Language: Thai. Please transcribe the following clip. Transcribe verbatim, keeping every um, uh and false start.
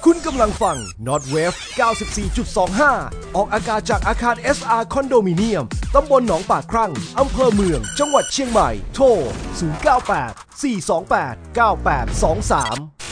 คุณกำลังฟัง Notwave เก้าสิบสี่จุดสองห้า ออกอากาศจากอาคาร เอส อาร์ คอนโดมิเนียม ตำบลหนองปากครั่ง อำเภอเมือง จังหวัดเชียงใหม่ โทร ศูนย์ เก้า แปด สี่ สอง แปด เก้า แปด สอง สาม